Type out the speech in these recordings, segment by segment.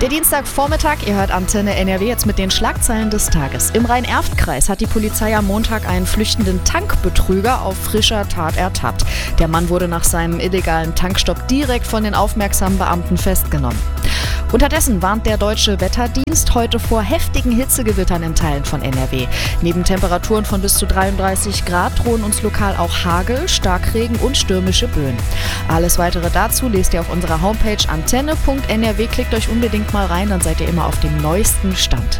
Der Dienstagvormittag, ihr hört Antenne NRW jetzt mit den Schlagzeilen des Tages. Im Rhein-Erft-Kreis hat die Polizei am Montag einen flüchtenden Tankbetrüger auf frischer Tat ertappt. Der Mann wurde nach seinem illegalen Tankstopp direkt von den aufmerksamen Beamten festgenommen. Unterdessen warnt der Deutsche Wetterdienst heute vor heftigen Hitzegewittern in Teilen von NRW. Neben Temperaturen von bis zu 33 Grad drohen uns lokal auch Hagel, Starkregen und stürmische Böen. Alles weitere dazu lest ihr auf unserer Homepage antenne.nrw. Klickt euch unbedingt mal rein, dann seid ihr immer auf dem neuesten Stand.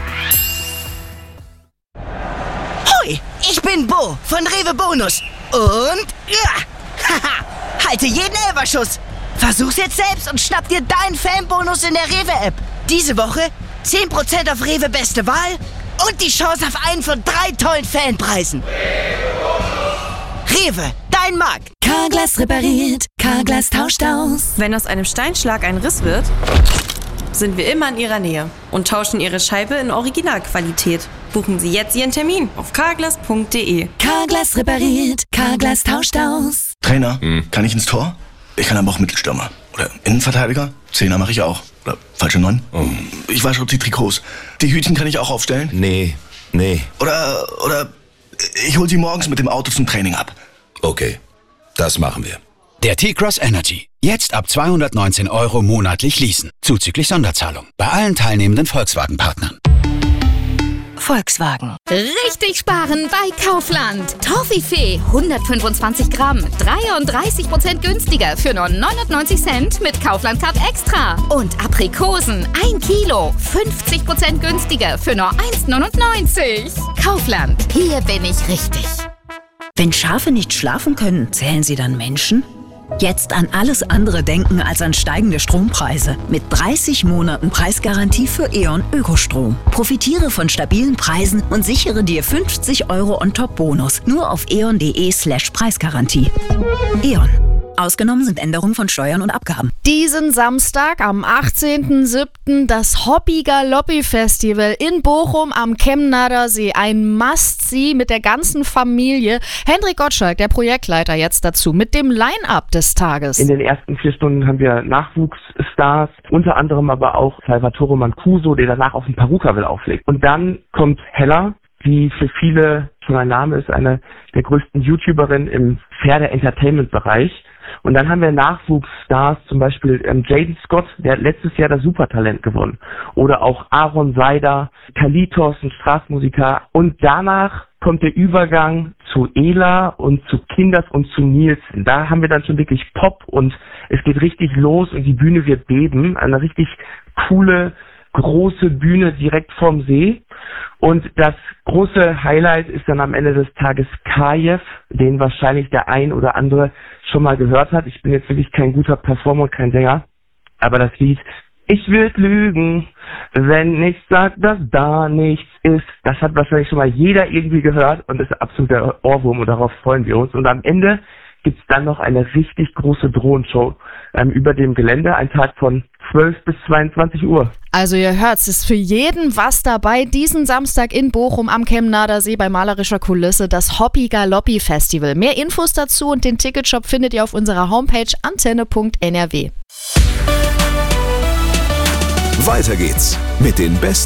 Hoi, ich bin Bo von Rewe Bonus und halte jeden Elferschuss. Versuch's jetzt selbst und schnapp dir deinen Fanbonus in der Rewe-App. Diese Woche 10% auf Rewe Beste Wahl und die Chance auf einen von 3 tollen Fanpreisen. Rewe, dein Markt. Carglass repariert, Carglass tauscht aus. Wenn aus einem Steinschlag ein Riss wird, sind wir immer in Ihrer Nähe und tauschen Ihre Scheibe in Originalqualität. Buchen Sie jetzt Ihren Termin auf carglass.de. Carglass repariert, Carglass tauscht aus. Trainer, kann ich ins Tor? Ich kann aber auch Mittelstürmer. Oder Innenverteidiger? Zehner mache ich auch. Oder falsche 9. Ich wasche auch die Trikots. Die Hütchen kann ich auch aufstellen? Nee. Oder ich hol sie morgens mit dem Auto zum Training ab. Okay, das machen wir. Der T-Cross Energy. Jetzt ab 219 € monatlich leasen. Zuzüglich Sonderzahlung. Bei allen teilnehmenden Volkswagen-Partnern. Volkswagen. Richtig sparen bei Kaufland. Toffifee 125 Gramm, 33% günstiger für nur 99 Cent mit Kaufland Card Extra. Und Aprikosen 1 Kilo, 50% günstiger für nur 1,99. Kaufland, hier bin ich richtig. Wenn Schafe nicht schlafen können, zählen sie dann Menschen? Jetzt an alles andere denken als an steigende Strompreise. Mit 30 Monaten Preisgarantie für E.ON Ökostrom. Profitiere von stabilen Preisen und sichere dir 50 € On-Top-Bonus. Nur auf eon.de/Preisgarantie. E.ON. Ausgenommen sind Änderungen von Steuern und Abgaben. Diesen Samstag am 18.07. das Hobby-Galoppi-Festival in Bochum am Chemnader See. Ein Must-See mit der ganzen Familie. Hendrik Gottschalk, der Projektleiter, jetzt dazu mit dem Line-Up des Tages. In den ersten 4 Stunden haben wir Nachwuchsstars, unter anderem aber auch Salvatore Mancuso, der danach auf dem Perukaville auflegt. Und dann kommt Hella, die für viele schon ein Name ist, eine der größten YouTuberinnen im Pferde-Entertainment-Bereich. Und dann haben wir Nachwuchsstars, zum Beispiel Jaden Scott, der hat letztes Jahr das Supertalent gewonnen. Oder auch Aaron Seider, Kalitos, ein Straßenmusiker. Und danach kommt der Übergang zu Ela und zu Kinders und zu Nielsen. Da haben wir dann schon wirklich Pop und es geht richtig los und die Bühne wird beben. Eine richtig coole, große Bühne direkt vorm See. Und das große Highlight ist dann am Ende des Tages Kajev, den wahrscheinlich der ein oder andere schon mal gehört hat. Ich bin jetzt wirklich kein guter Performer und kein Sänger, aber das Lied Ich will lügen, wenn ich sag, dass da nichts ist, das hat wahrscheinlich schon mal jeder irgendwie gehört und ist ein absoluter Ohrwurm und darauf freuen wir uns. Und am Ende gibt's dann noch eine richtig große Drohnenshow über dem Gelände, ein Tag von 12 bis 22 Uhr. Also ihr hört, es ist für jeden was dabei. Diesen Samstag in Bochum am Chemnader See bei malerischer Kulisse das Hobby-Galoppi-Festival. Mehr Infos dazu und den Ticketshop findet ihr auf unserer Homepage antenne.nrw. Weiter geht's mit den besten